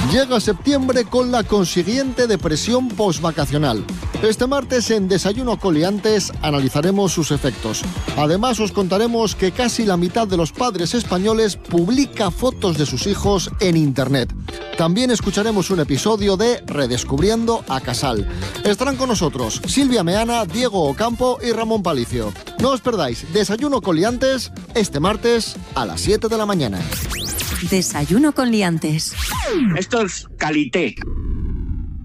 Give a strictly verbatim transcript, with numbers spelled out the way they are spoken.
Llega septiembre con la consiguiente depresión postvacacional. Este martes en Desayuno con Liantes analizaremos sus efectos. Además os contaremos que casi la mitad de los padres españoles publica fotos de sus hijos en Internet. También escucharemos un episodio de Redescubriendo a Casal. Estarán con nosotros Silvia Meana, Diego Ocampo y Ramón Palicio. No os perdáis Desayuno con Liantes este martes a las siete de la mañana. Desayuno con Liantes. Esto es calité.